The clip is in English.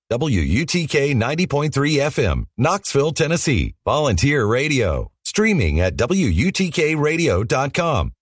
WUTK 90.3 FM, Knoxville, Tennessee. Volunteer radio. Streaming at WUTKradio.com.